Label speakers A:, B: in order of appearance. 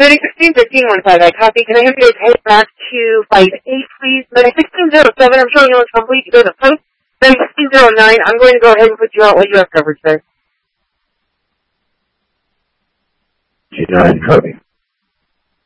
A: 16-15-15, I copy. Can I have you head back to Flight 8, please? Then 1607, I'm showing you it's complete. Go to post. Then 1609, I'm going to go ahead and put you out while you have coverage there.
B: 29, copy.